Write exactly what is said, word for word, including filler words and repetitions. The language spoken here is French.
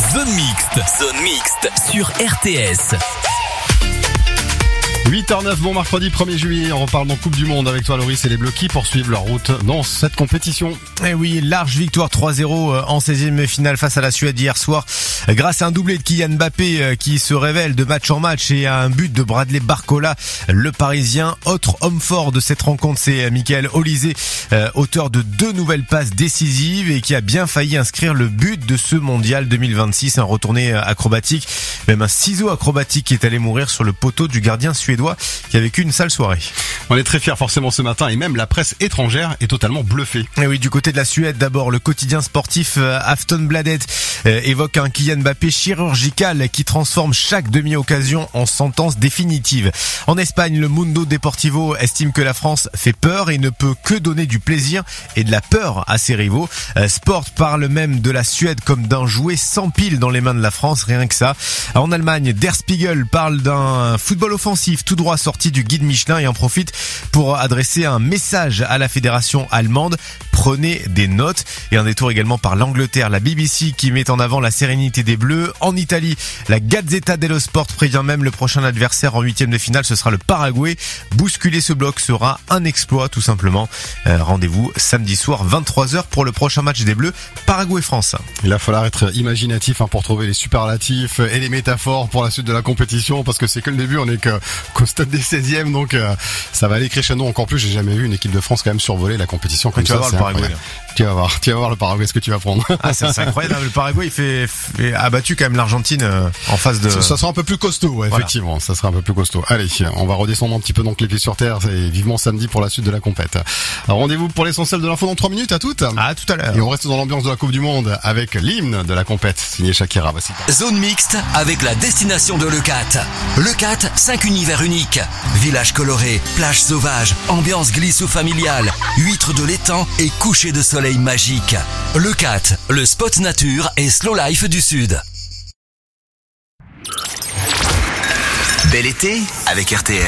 Zone Mixte. Zone Mixte sur R T S. huit heures neuf, bon mercredi premier juillet, on reparle dans Coupe du Monde avec toi Loris et les Bleus qui poursuivent leur route dans cette compétition. Et oui, large victoire trois zéro en seizième finale face à la Suède hier soir grâce à un doublé de Kylian Mbappé qui se révèle de match en match et à un but de Bradley Barcola, le Parisien. Autre homme fort de cette rencontre, c'est Michael Olise, auteur de deux nouvelles passes décisives et qui a bien failli inscrire le but de ce mondial deux mille vingt-six, un retourné acrobatique, même un ciseau acrobatique qui est allé mourir sur le poteau du gardien suédois qui a vécu une sale soirée. On est très fiers forcément ce matin et même la presse étrangère est totalement bluffée. Et oui, du côté de la Suède, d'abord le quotidien sportif Aftonbladet euh, évoque un Kylian Mbappé chirurgical qui transforme chaque demi-occasion en sentence définitive. En Espagne, le Mundo Deportivo estime que la France fait peur et ne peut que donner du plaisir et de la peur à ses rivaux. Euh, Sport parle même de la Suède comme d'un jouet sans pile dans les mains de la France, rien que ça. En Allemagne, Der Spiegel parle d'un football offensif tout droit sorti du guide Michelin et en profite pour adresser un message à la fédération allemande. Prenez des notes. Et un détour également par l'Angleterre, la B B C qui met en avant la sérénité des Bleus. En Italie, la Gazzetta dello Sport prévient même le prochain adversaire en huitième de finale, ce sera le Paraguay. Bousculer ce bloc sera un exploit tout simplement. Euh, rendez-vous samedi soir vingt-trois heures pour le prochain match des Bleus, Paraguay-France. Il va falloir être imaginatif hein, pour trouver les superlatifs et les métaphores pour la suite de la compétition parce que c'est que le début, on est que, qu'au stade des seizièmes donc euh, ça va aller crescendo encore plus. J'ai jamais vu une équipe de France quand même survoler la compétition comme tu ça. Vas voir le Paraguay, tu vas voir, tu vas voir le Paraguay, ce que tu vas prendre. Ah, c'est, c'est incroyable. Le Paraguay, il fait, fait a battu quand même l'Argentine euh, en face de. Ça, ça sera un peu plus costaud, ouais, voilà. Effectivement, ça sera un peu plus costaud. Allez, on va redescendre un petit peu donc les pieds sur terre et vivement samedi pour la suite de la compète. Alors, rendez-vous pour l'essentiel de l'info dans trois minutes. À toutes. À tout à l'heure. Et on reste dans l'ambiance de la Coupe du Monde avec l'hymne de la compète signé Shakira. Voici. Zone Mixte avec la destination de Leucate. Leucate, cinq univers uniques. Village coloré, plage sauvage, ambiance glisse ou familiale, huîtres de l'étang et coucher de soleil magique. Leucate, le spot nature et slow life du Sud. Bel été avec R T S.